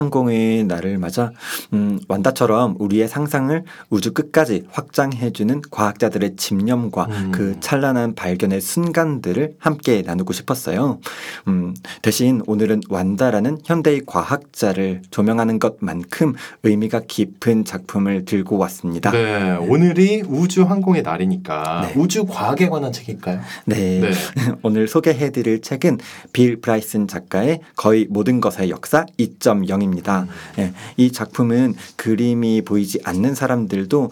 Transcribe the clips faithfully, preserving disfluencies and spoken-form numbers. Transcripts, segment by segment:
항공의 날을 맞아 음, 완다처럼 우리의 상상을 우주 끝까지 확장해주는 과학자들의 집념과 음. 그 찬란한 발견의 순간들을 함께 나누고 싶었어요. 음, 대신 오늘은 완다라는 현대의 과학자를 조명하는 것만큼 의미가 깊은 작품을 들고 왔습니다. 네, 오늘이 우주 항공의 날이니까 네. 우주 과학에 관한 책일까요? 네, 네. 오늘 소개해드릴 책은 빌 브라이슨 작가의 거의 모든 것의 역사 이 점 영입니다. 예, 이 작품은 그림이 보이지 않는 사람들도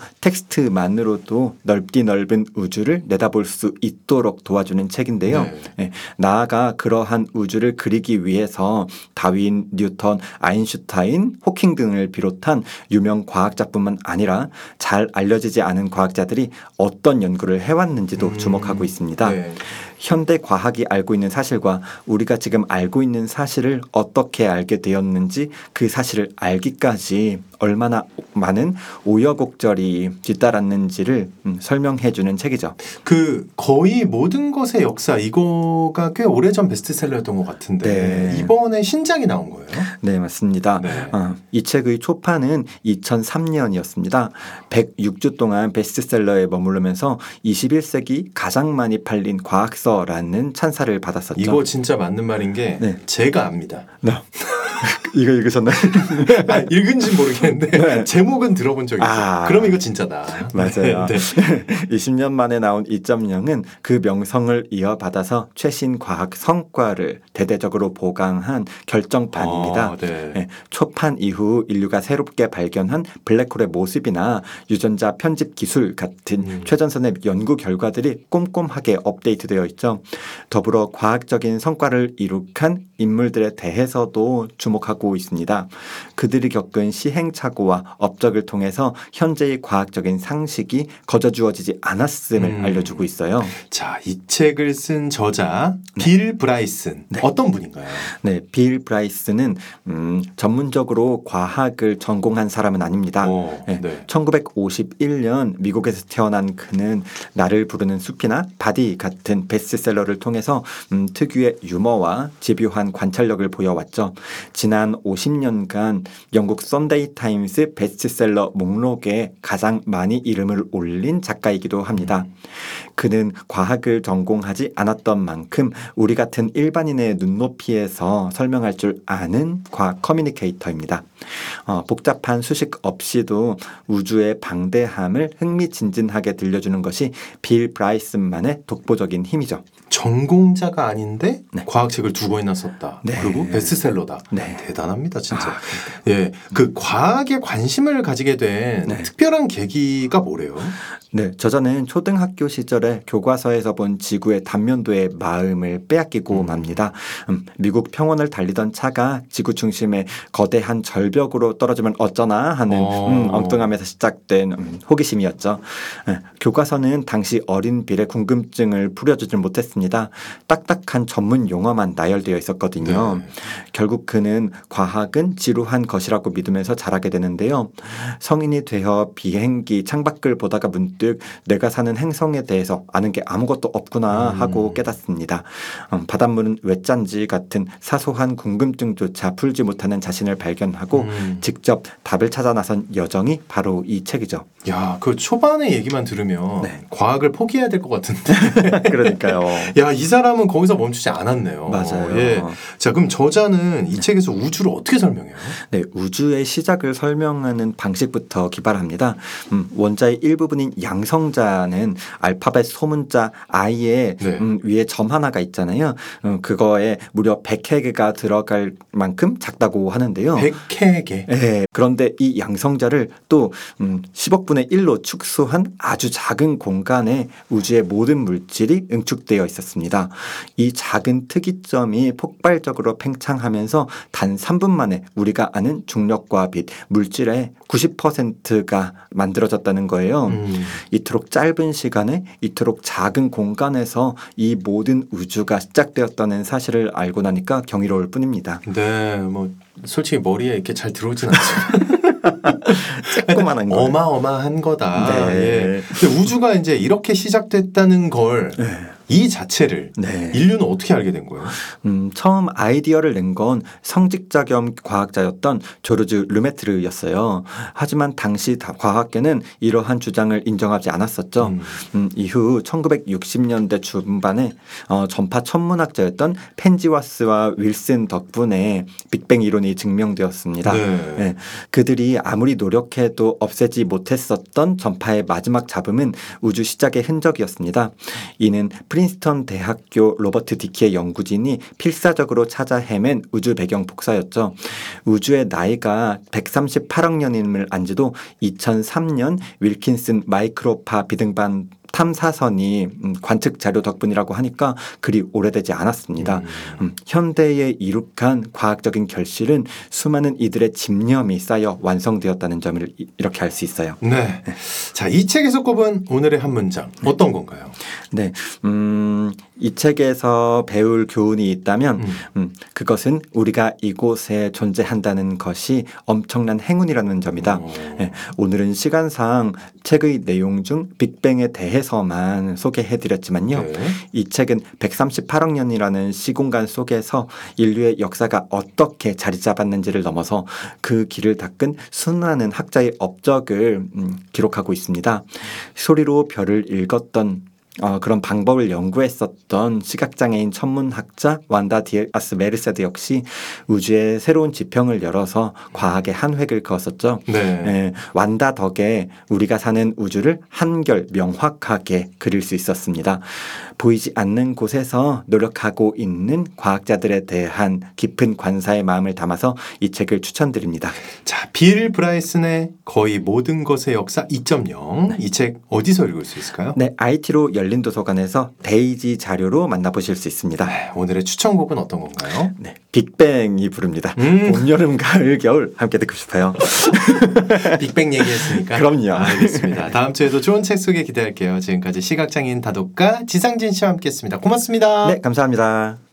텍스트만으로도 넓디 넓은 우주를 내다볼 수 있도록 도와주는 책인데요. 네. 예, 나아가 그러한 우주를 그리기 위해서 다윈, 뉴턴, 아인슈타인, 호킹 등을 비롯한 유명 과학자뿐만 아니라 잘 알려지지 않은 과학자들이 어떤 연구를 해왔는지도 음. 주목하고 있습니다. 네. 현대 과학이 알고 있는 사실과 우리가 지금 알고 있는 사실을 어떻게 알게 되었는지 그 사실을 알기까지 얼마나 많은 우여곡절이 뒤따랐는지를 음, 설명해주는 책이죠. 그 거의 모든 것의 역사 이거가 꽤 오래전 베스트셀러였던 것 같은데 네. 이번에 신작이 나온 거예요? 네, 맞습니다. 네. 어, 이 책의 초판은 이천삼 년이었습니다. 백육 주 동안 베스트셀러에 머무르면서 이십일 세기 가장 많이 팔린 과학서라는 찬사를 받았었죠. 이거 진짜 맞는 말인 게 네. 제가 압니다. 네. 이거 읽으셨나요? 아, 읽은지 모르겠는데 네. 제목은 들어본 적이 있어요. 아. 그럼 이거 진짜다. 맞아요. 네. 이십 년 만에 나온 이 점 영은 그 명성을 이어받아서 최신 과학 성과를 대대적으로 보강한 결정판입니다. 아, 네. 예, 초판 이후 인류가 새롭게 발견한 블랙홀의 모습이나 유전자 편집 기술 같은 음. 최전선의 연구 결과들이 꼼꼼하게 업데이트되어 있죠. 더불어 과학적인 성과를 이룩한 인물들에 대해서도 주목하고 있습니다. 그들이 겪은 시행착오와 업적을 통해서 현재의 과학적인 상식이 거저주어지지 않았음을 음. 알려주고 있어요. 자, 이 책을 쓴 저자 빌 브라이슨 네. 어떤 분인가요? 네, 빌 브라이스는 음, 전문적으로 과학을 전공한 사람은 아닙니다. 오, 네, 네. 천구백오십일 년 미국에서 태어난 그는 나를 부르는 숲이나 바디 같은 베스트셀러를 통해서 음, 특유의 유머와 집요한 관찰력을 보여왔죠. 지난 오십 년간 영국 썬데이 타임스 베스트셀러 목록에 가장 많이 이름을 올린 작가이기도 합니다. 그는 과학을 전공하지 않았던 만큼 우리 같은 일반인의 눈높이에서 설명할 줄 아는 과학 커뮤니케이터입니다. 어, 복잡한 수식 없이도 우주의 방대함을 흥미진진하게 들려주는 것이 빌 브라이슨만의 독보적인 힘이죠. 전공자가 아닌데 네. 과학책을 두 권이나 썼다. 네. 그리고 베스트셀러다. 네. 대단합니다, 진짜. 아, 예, 그 과학에 관심을 가지게 된 네. 특별한 계기가 뭐래요? 네, 저자는 초등학교 시절에 교과서에서 본 지구의 단면도의 마음을 빼앗기고 음. 맙니다. 음, 미국 평원을 달리던 차가 지구 중심의 거대한 절벽으로 떨어지면 어쩌나 하는 어. 음, 엉뚱함에서 시작된 음, 호기심이었죠. 예, 교과서는 당시 어린 빌의 궁금증을 풀어주질 못했습니다. 딱딱한 전문 용어만 나열되어 있었거든요. 네. 결국 그는 과학은 지루한 것이라고 믿으면서 자라게 되는데요. 성인이 되어 비행기 창밖을 보다가 문득 내가 사는 행성에 대해서 아는 게 아무것도 없구나 하고 음. 깨닫습니다. 음, 바닷물은 왜 짠지 같은 사소한 궁금증조차 풀지 못하는 자신을 발견하고 음. 직접 답을 찾아 나선 여정이 바로 이 책이죠. 야, 그 초반의 얘기만 들으면 네. 과학을 포기해야 될 것 같은데. 그러니까요. 야, 이 사람은 거기서 멈추지 않았네요. 맞아요. 예. 자, 그럼 저자는 이 책에서 우주를 어떻게 설명해요? 네, 우주의 시작을 설명하는 방식부터 기발합니다. 음, 원자의 일부분인 양성자는 알파벳 소문자 I의 네. 음, 위에 점 하나가 있잖아요. 음, 그거에 무려 백 회계가 들어갈 만큼 작다고 하는데요. 백 회계. 네, 그런데 이 양성자를 또 음, 십억분의 일로 축소한 아주 작은 공간에 우주의 모든 물질이 응축되어 있었습니다. 이 작은 특이점이 폭발적으로 팽창하면서 단 삼 분 만에 우리가 아는 중력과 빛, 물질의 구십 퍼센트가 만들어졌다는 거예요. 음. 이토록 짧은 시간에 이토록 작은 공간에서 이 모든 우주가 시작되었다는 사실을 알고 나니까 경이로울 뿐입니다. 네, 뭐 솔직히 머리에 이렇게 잘 들어오진 않지만 조그만한 거. 어마어마한 거다. 네. 예. 근데 우주가 이제 이렇게 시작됐다는 걸 네. 이 자체를 네. 인류는 어떻게 알게 된 거예요? 음, 처음 아이디어를 낸 건 성직자 겸 과학자였던 조르주 르메트르였어요. 하지만 당시 다- 과학계는 이러한 주장을 인정하지 않았었죠. 음. 음, 이후 천구백육십 년대 중반에 어, 전파 천문학자였던 펜지와스와 윌슨 덕분에 빅뱅 이론이 증명되었습니다. 네. 네, 그들이 아무리 노력해도 없애지 못했었던 전파의 마지막 잡음은 우주 시작의 흔적이었습니다. 이는 프린스턴 대학교 로버트 디키의 연구진이 필사적으로 찾아 헤맨 우주 배경 복사였죠. 우주의 나이가 백삼십팔억 년임을 안지도 이천삼 년 윌킨슨 마이크로파 비등반 탐사선이 음, 관측 자료 덕분이라고 하니까 그리 오래되지 않았습니다. 음. 음, 현대에 이룩한 과학적인 결실은 수많은 이들의 집념이 쌓여 완성되었다는 점을 이- 이렇게 알 수 있어요. 네. 자, 이 책에서 꼽은 오늘의 한 문장 어떤 건가요? 네, 음, 이 책에서 배울 교훈이 있다면 음. 음, 그것은 우리가 이곳에 존재한다는 것이 엄청난 행운이라는 점이다. 어. 예, 오늘은 시간상 책의 내용 중 빅뱅에 대해서만 소개해드렸지만요. 네. 이 책은 백삼십팔억 년이라는 시공간 속에서 인류의 역사가 어떻게 자리 잡았는지를 넘어서 그 길을 닦은 수많은 학자의 업적을 음, 기록하고 있습니다. 소리로 별을 읽었던 어, 그런 방법을 연구했었던 시각장애인 천문학자 완다 디아스 메르세드 역시 우주의 새로운 지평을 열어서 과학의 한 획을 그었었죠. 네. 예, 완다 덕에 우리가 사는 우주를 한결 명확하게 그릴 수 있었습니다. 보이지 않는 곳에서 노력하고 있는 과학자들에 대한 깊은 관사의 마음을 담아서 이 책을 추천드립니다. 자, 빌 브라이슨의 거의 모든 것의 역사 이 점 영. 이 책 어디서 읽을 수 있을까요? 네, 아이티로 열린 도서관에서 데이지 자료로 만나보실 수 있습니다. 네, 오늘의 추천곡은 어떤 건가요? 네, 빅뱅이 부릅니다. 음. 봄, 여름, 가을, 겨울 함께 듣고 싶어요. 빅뱅 얘기했으니까. 그럼요. 알겠습니다. 다음 주에도 좋은 책 소개 기대할게요. 지금까지 시각장애인 다독가 지상진 씨와 함께했습니다. 고맙습니다. 네, 감사합니다.